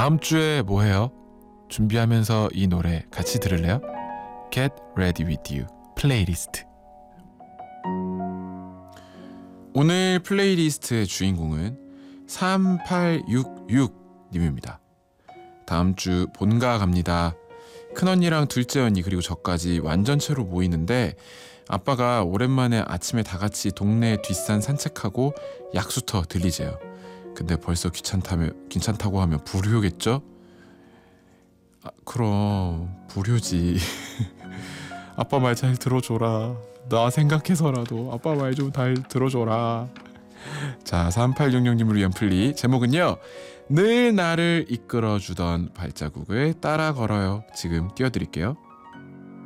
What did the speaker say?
다음 주에 뭐 해요? 준비하면서 이 노래 같이 들을래요? Get Ready With You 플레이리스트. 오늘 플레이리스트의 주인공은 3866님입니다. 다음 주 본가 갑니다. 큰언니랑 둘째 언니 그리고 저까지 완전체로 모이는데 아빠가 오랜만에 아침에 다 같이 동네 뒷산 산책하고 약수터 들리재요. 근데 벌써 귀찮다고 하면 불효겠죠? 그럼 불효지. 아빠 말 잘 들어줘라. 나 생각해서라도 아빠 말 좀 잘 들어줘라. 자, 3866님을 위한 플리 제목은요, 늘 나를 이끌어주던 발자국을 따라 걸어요. 지금 띄워드릴게요.